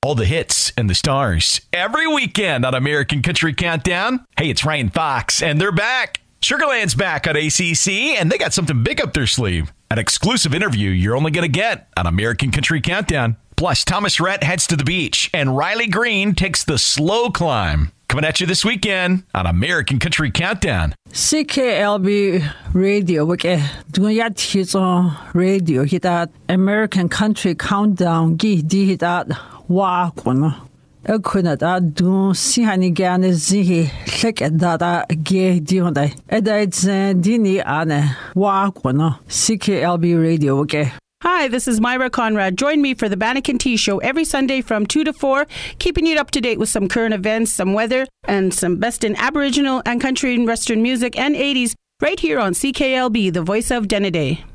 All the hits and the stars every weekend on American Country Countdown. Hey, it's Ryan Fox, and they're back. Sugarland's back on ACC, and they got something big up their sleeve. An exclusive interview you're only going to get on American Country Countdown. Plus, Thomas Rhett heads to the beach, and Riley Green takes the slow climb. Coming at you this weekend on American Country Countdown. CKLB Radio, which is radio, that American Country Countdown, did that walk on. I couldn't do see any gan zihi click at that gay dionday. It's Dini Anne walk on CKLB Radio, okay. Hi, this is Myra Conrad. Join me for the Banneker Tea Show every Sunday from 2 to 4, keeping you up to date with some current events, some weather, and some best in Aboriginal and country and Western music and 80s right here on CKLB, the voice of Denneday.